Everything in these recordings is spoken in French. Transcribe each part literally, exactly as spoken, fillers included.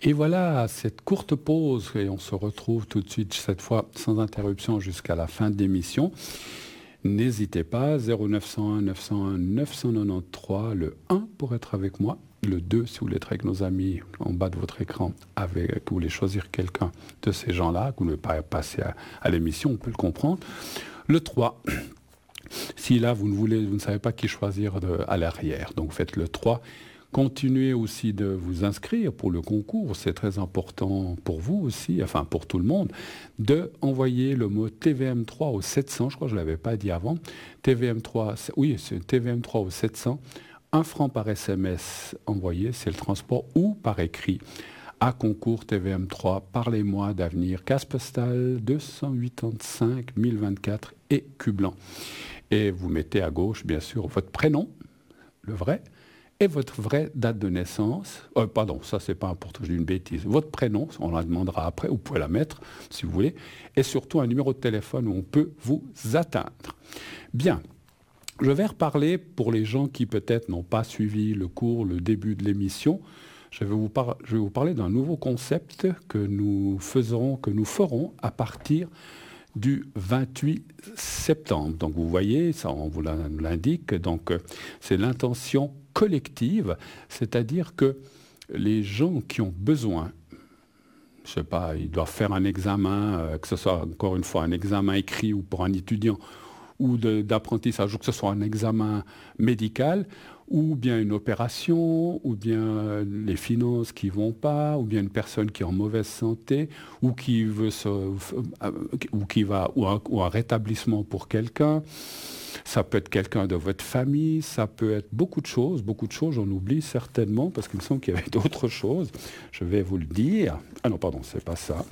Et voilà, cette courte pause, et on se retrouve tout de suite, cette fois sans interruption jusqu'à la fin de l'émission. N'hésitez pas, zéro neuf cent un neuf cent un neuf cent quatre-vingt-treize, le un pour être avec moi, le deux si vous voulez être avec nos amis en bas de votre écran, avec, que vous voulez choisir quelqu'un de ces gens-là, que vous ne voulez pas passer à, à l'émission, on peut le comprendre. Le trois, si là vous ne, voulez, vous ne savez pas qui choisir de, à l'arrière, donc faites le trois. Continuez aussi de vous inscrire pour le concours, c'est très important pour vous aussi, enfin pour tout le monde, de envoyer le mot T V M trois au sept cents, je crois que je ne l'avais pas dit avant, T V M trois, oui, c'est T V M trois au sept cents, un franc par S M S envoyé, c'est le transport, ou par écrit, à concours T V M trois, parlez-moi d'avenir, case postale deux cent quatre-vingt-cinq mille vingt-quatre et Cublan. Et vous mettez à gauche, bien sûr, votre prénom, le vrai, et votre vraie date de naissance. Euh, pardon, ça c'est pas important, je dis une bêtise. Votre prénom, on la demandera après, vous pouvez la mettre si vous voulez, et surtout un numéro de téléphone où on peut vous atteindre. Bien, je vais reparler pour les gens qui peut-être n'ont pas suivi le cours, le début de l'émission. Je vais vous, par... je vais vous parler d'un nouveau concept que nous faisons, que nous ferons à partir du vingt-huit septembre. Donc vous voyez, ça on vous l'indique, donc c'est l'intention collective, c'est-à-dire que les gens qui ont besoin, je ne sais pas, ils doivent faire un examen, euh, que ce soit encore une fois un examen écrit ou pour un étudiant, ou de, d'apprentissage, ou que ce soit un examen médical, ou bien une opération, ou bien les finances qui ne vont pas, ou bien une personne qui est en mauvaise santé, ou qui veut se, ou qui va, ou un, ou un rétablissement pour quelqu'un. Ça peut être quelqu'un de votre famille, ça peut être beaucoup de choses, beaucoup de choses, j'en oublie certainement, parce qu'il me semble qu'il y avait d'autres choses. Je vais vous le dire. Ah non, pardon, c'est pas ça.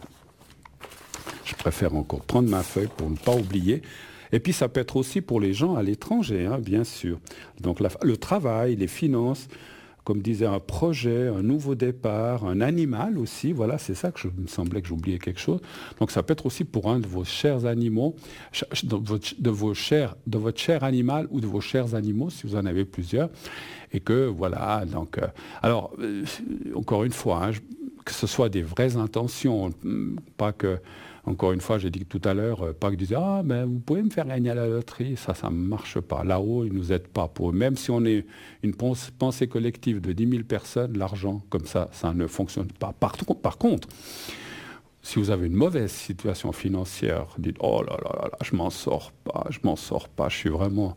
Je préfère encore prendre ma feuille pour ne pas oublier. Et puis ça peut être aussi pour les gens à l'étranger, hein, bien sûr. Donc la, le travail, les finances, comme disait un projet, un nouveau départ, un animal aussi, voilà, c'est ça que je me semblait que j'oubliais quelque chose. Donc ça peut être aussi pour un de vos chers animaux, de votre, de vos chers, de votre cher animal ou de vos chers animaux, si vous en avez plusieurs. Et que voilà, donc... Euh, alors, euh, encore une fois, hein, je, que ce soit des vraies intentions, pas que... Encore une fois, j'ai dit tout à l'heure, euh, pas que disait ah ben vous pouvez me faire gagner à la loterie, ça ça ne marche pas. Là-haut, ils nous aident pas pour eux. Même si on est une pensée collective de dix mille personnes, l'argent comme ça, ça ne fonctionne pas. Par, par contre, si vous avez une mauvaise situation financière, dites oh là là là là, je m'en sors pas, je m'en sors pas, je suis vraiment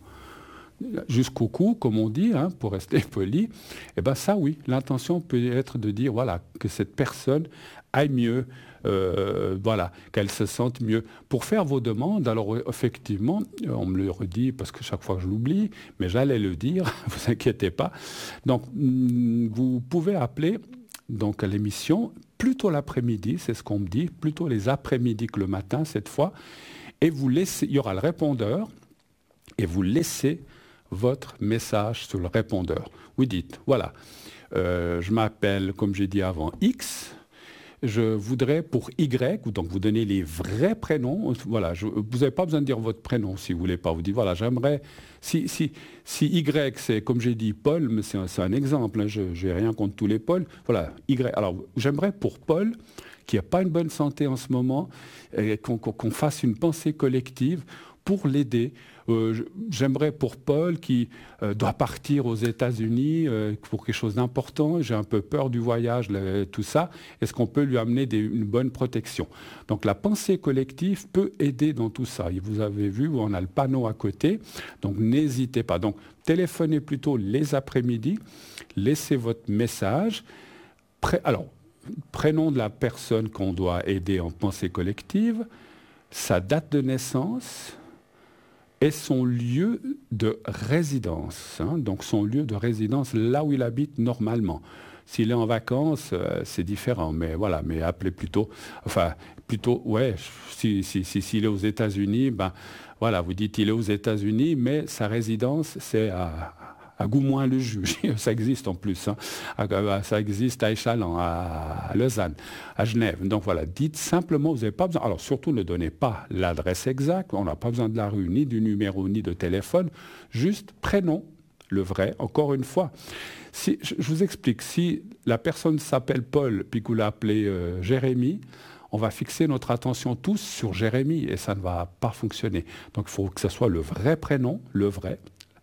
jusqu'au cou, comme on dit, hein, pour rester poli. Et ben ça oui, l'intention peut être de dire voilà que cette personne aille mieux. Euh, voilà, qu'elles se sentent mieux. Pour faire vos demandes, alors effectivement, on me le redit parce que chaque fois je l'oublie, mais j'allais le dire, vous inquiétez pas. Donc, vous pouvez appeler donc, à l'émission plutôt l'après-midi, c'est ce qu'on me dit, plutôt les après-midi que le matin cette fois, et vous laissez, il y aura le répondeur, et vous laissez votre message sur le répondeur. Vous dites, voilà, euh, je m'appelle, comme j'ai dit avant, X, je voudrais pour Y, donc vous donnez les vrais prénoms, voilà, je, vous n'avez pas besoin de dire votre prénom si vous ne voulez pas, vous dites voilà, j'aimerais, si, si, si Y c'est comme j'ai dit Paul, mais c'est un, c'est un exemple, hein, je n'ai rien contre tous les Paul, voilà, Y, alors j'aimerais pour Paul, qui n'a pas une bonne santé en ce moment, et qu'on, qu'on fasse une pensée collective pour l'aider. Euh, j'aimerais pour Paul qui euh, doit partir aux États-Unis euh, pour quelque chose d'important, j'ai un peu peur du voyage, là, tout ça, est-ce qu'on peut lui amener des, une bonne protection? Donc la pensée collective peut aider dans tout ça. Et vous avez vu, on a le panneau à côté, donc n'hésitez pas. Donc téléphonez plutôt les après-midi, laissez votre message. Pré- Alors, prénom de la personne qu'on doit aider en pensée collective, sa date de naissance, et son lieu de résidence, hein, donc son lieu de résidence là où il habite normalement. S'il est en vacances, euh, c'est différent, mais voilà, mais appelez plutôt, enfin, plutôt, ouais, si, si, si, s'il est aux États-Unis, ben voilà, vous dites il est aux États-Unis, mais sa résidence, c'est à, à Goumoin-le-Juge, ça existe en plus, hein. Ça existe à Échallens, à Lausanne, à Genève. Donc voilà, dites simplement, vous n'avez pas besoin, alors surtout ne donnez pas l'adresse exacte, on n'a pas besoin de la rue, ni du numéro, ni de téléphone, juste prénom, le vrai, encore une fois. Si, je vous explique, si la personne s'appelle Paul, puis que vous l'appelez euh, Jérémy, on va fixer notre attention tous sur Jérémy et ça ne va pas fonctionner. Donc il faut que ce soit le vrai prénom, le vrai.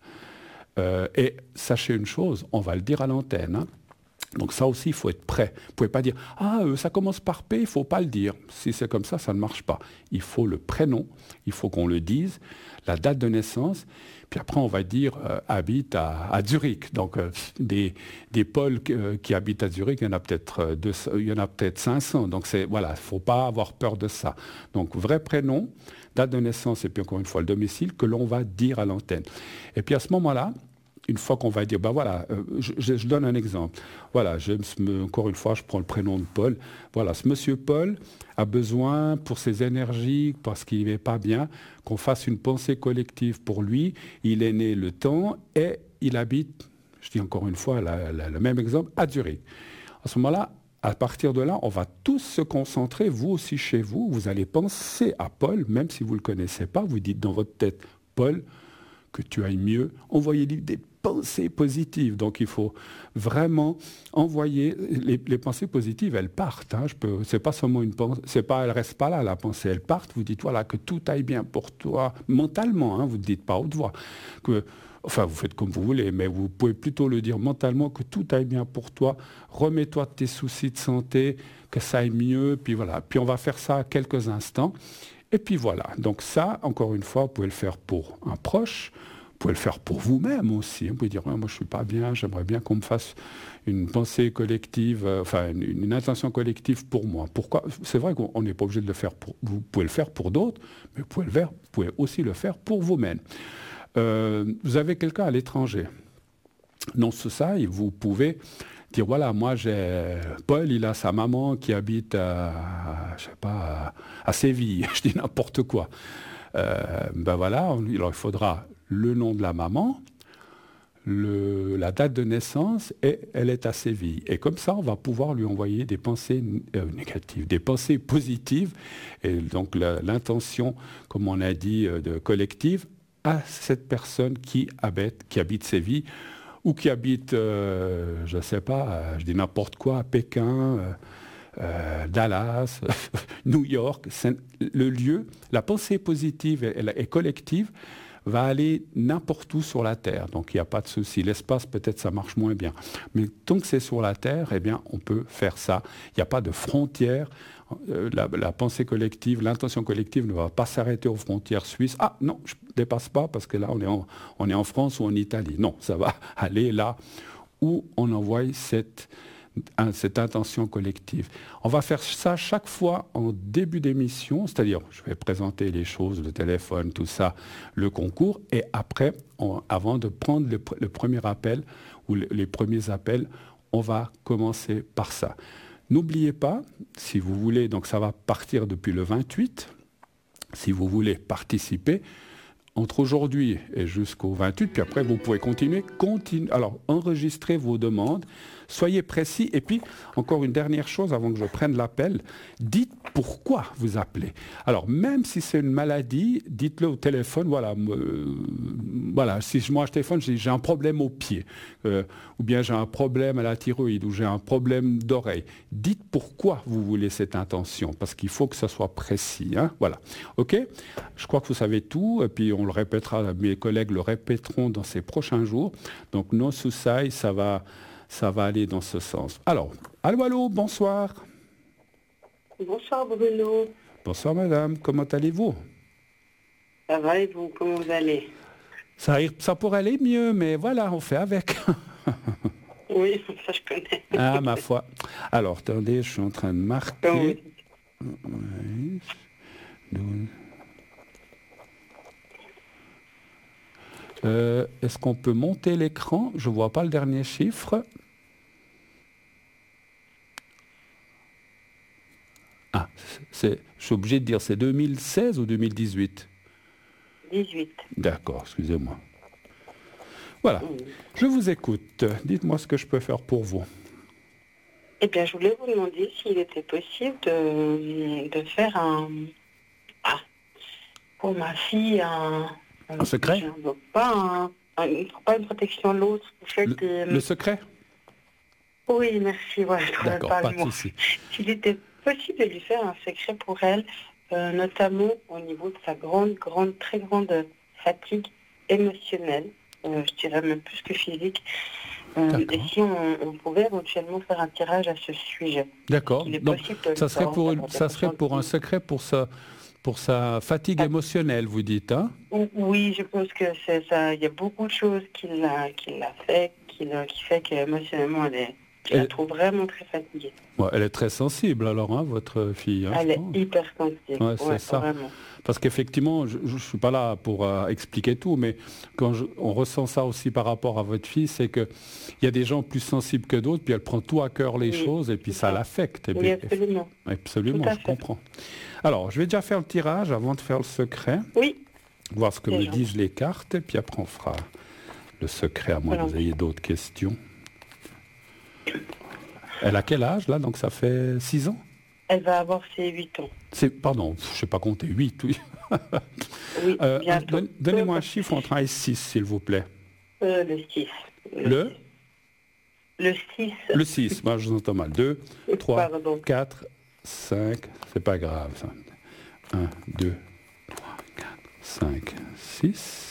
Euh, et sachez une chose, on va le dire à l'antenne. Hein. Donc ça aussi, il faut être prêt. Vous ne pouvez pas dire « Ah, euh, ça commence par P, il ne faut pas le dire ». Si c'est comme ça, ça ne marche pas. Il faut le prénom, il faut qu'on le dise, la date de naissance, puis après on va dire euh, « habite à, à Zurich ». Donc euh, des, des Pauls euh, qui habitent à Zurich, il y en a peut-être euh, deux, il y en a peut-être cinq cents. Donc c'est, voilà, il ne faut pas avoir peur de ça. Donc vrai prénom, date de naissance et puis encore une fois le domicile que l'on va dire à l'antenne. Et puis à ce moment-là, une fois qu'on va dire, ben voilà, euh, je, je donne un exemple. Voilà, je, encore une fois, je prends le prénom de Paul. Voilà, ce monsieur Paul a besoin, pour ses énergies, parce qu'il n'est pas bien, qu'on fasse une pensée collective pour lui. Il est né le temps et il habite, je dis encore une fois la, la, le même exemple, à Zurich. À ce moment-là, à partir de là, on va tous se concentrer, vous aussi chez vous, vous allez penser à Paul, même si vous ne le connaissez pas, vous dites dans votre tête, Paul, que tu ailles mieux, envoyez-lui des pensées positives. Donc il faut vraiment envoyer les, les pensées positives, elles partent. Hein. Je peux, c'est pas seulement une pensée, c'est pas, elles restent pas là la pensée, elles partent. Vous dites voilà que tout aille bien pour toi mentalement. Hein, vous ne dites pas haute voix. Que, enfin vous faites comme vous voulez, mais vous pouvez plutôt le dire mentalement que tout aille bien pour toi. Remets-toi de tes soucis de santé, que ça aille mieux. Puis voilà. Puis on va faire ça quelques instants. Et puis voilà, donc ça, encore une fois, vous pouvez le faire pour un proche, vous pouvez le faire pour vous-même aussi. Vous pouvez dire, ouais, moi je ne suis pas bien, j'aimerais bien qu'on me fasse une pensée collective, euh, enfin une, une intention collective pour moi. Pourquoi ? C'est vrai qu'on n'est pas obligé de le faire pour vous. Vous pouvez le faire pour d'autres, mais vous pouvez, le faire, vous pouvez aussi le faire pour vous-même. Euh, vous avez quelqu'un à l'étranger. Non, c'est ça, et vous pouvez dire, voilà, moi, j'ai Paul, il a sa maman qui habite à, je sais pas, à, à Séville, je dis n'importe quoi. Euh, ben voilà, alors il faudra le nom de la maman, le, la date de naissance, et elle est à Séville. Et comme ça, on va pouvoir lui envoyer des pensées euh, négatives, des pensées positives, et donc la, l'intention, comme on a dit, euh, de collective, à cette personne qui habite, qui habite Séville, ou qui habite, euh, je ne sais pas, euh, je dis n'importe quoi, à Pékin, euh, euh, Dallas, New York. Le lieu, la pensée positive et, et collective va aller n'importe où sur la Terre. Donc il n'y a pas de souci. L'espace, peut-être, ça marche moins bien. Mais tant que c'est sur la Terre, eh bien, on peut faire ça. Il n'y a pas de frontières. La, la pensée collective, l'intention collective ne va pas s'arrêter aux frontières suisses. Ah non, je ne dépasse pas parce que là, on est, en, on est en France ou en Italie. Non, ça va aller là où on envoie cette, cette intention collective. On va faire ça chaque fois en début d'émission, c'est-à-dire je vais présenter les choses, le téléphone, tout ça, le concours, et après, on, avant de prendre le, le premier appel ou le, les premiers appels, on va commencer par ça. N'oubliez pas, si vous voulez, donc ça va partir depuis le vingt-huit, si vous voulez participer, entre aujourd'hui et jusqu'au vingt-huit, puis après vous pouvez continuer, continue, alors enregistrez vos demandes, soyez précis, et puis encore une dernière chose avant que je prenne l'appel, dites pourquoi vous appelez. Alors même si c'est une maladie, dites-le au téléphone, voilà, euh, voilà si moi je téléphone, j'ai, j'ai un problème au pied, euh, ou bien j'ai un problème à la thyroïde, ou j'ai un problème d'oreille. Dites pourquoi vous voulez cette intention, parce qu'il faut que ça soit précis. Hein, voilà, ok ? Je crois que vous savez tout, et puis on le répétera, mes collègues le répéteront dans ces prochains jours. Donc non soucis, ça va... ça va aller dans ce sens. Alors, allô, allô, bonsoir. Bonsoir Bruno. Bonsoir madame, comment allez-vous ? Ça va et vous, comment vous allez ? ça, ça pourrait aller mieux, mais voilà, on fait avec. Oui, ça je connais. Ah, ma foi. Alors, attendez, je suis en train de marquer. Oui. Euh, est-ce qu'on peut monter l'écran ? Je ne vois pas le dernier chiffre. Ah, c'est, je suis obligé de dire, c'est deux mille seize ou deux mille dix-huit ? dix-huit. D'accord, excusez-moi. Voilà, mmh. Je vous écoute. Dites-moi ce que je peux faire pour vous. Eh bien, je voulais vous demander s'il était possible de, de faire un... Ah, pour ma fille, un... Un secret ? Je ne veux pas, un, un, pas une protection de l'autre. Le, des... le secret ? Oui, merci. Ouais, je trouvais D'accord, pas pas le de mot. souci. S'il était possible de lui faire un secret pour elle, euh, notamment au niveau de sa grande, grande, très grande fatigue émotionnelle, euh, je dirais même plus que physique, euh, et D'accord. si on, on pouvait éventuellement faire un tirage à ce sujet. Est-ce D'accord. qu'il est Donc, possible de le ça serait faire pour, une, d'avoir des ça serait pour un ressentis? secret pour sa, pour sa fatigue Ah, émotionnelle, vous dites, hein? oui, je pense que c'est ça. Il y a beaucoup de choses qui l'a, qui l'a fait, qui, l'a- qui fait qu'émotionnellement, elle est, je la Elle, trouve vraiment très fatiguée. ouais, elle est très sensible alors, hein, votre fille, hein, je Elle est pense. hyper sensible, Ouais, c'est ouais, ça. vraiment. Parce qu'effectivement, je ne suis pas là pour euh, expliquer tout, mais quand je- on ressent ça aussi par rapport à votre fille, c'est qu'il y a des gens plus sensibles que d'autres, puis elle prend tout à cœur les Oui, choses, et puis c'est ça ça. l'affecte. Et Oui, puis, absolument. Tout absolument, à je fait. comprends. Alors, je vais déjà faire le tirage avant de faire le secret, Oui, voir ce que c'est me disent gentil. les cartes, et puis après on fera le secret, à moins que vous Volontiers. ayez d'autres questions. Elle a quel âge, là? Donc ça fait six ans? Elle va avoir ses huit ans. C'est, pardon, je ne sais pas compter, huit, oui. Oui, Euh, un- bientôt. donne- Donnez-moi un Pas de chiffre souci. entre un et six, s'il vous plaît. Euh, le six. Le Le six. Le six. Le six, moi je vous entends mal. deux, trois, Pardon. quatre, cinq, c'est pas grave ça. un, deux, trois, quatre, cinq, six.